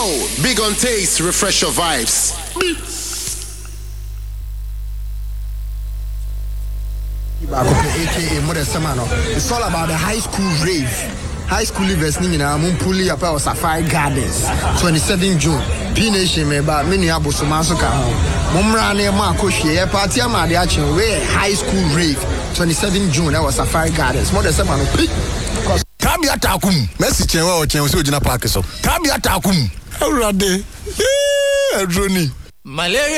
big on taste, refresh your vibes. AKA Mother Samano. It's all about the high school rave. High school livers ningina mumpuli apa Safari Gardens 27 June. P Nation me ba menu abosomanso ka ho. Momra na ma akohwe party ama de ache we high school rave 27 June that was Safari Gardens. Mother Samano. Kabi atakum. Messi chenwa o chenwa so ojina park so. Kabi atakum. Awurade. Adroni. Malaria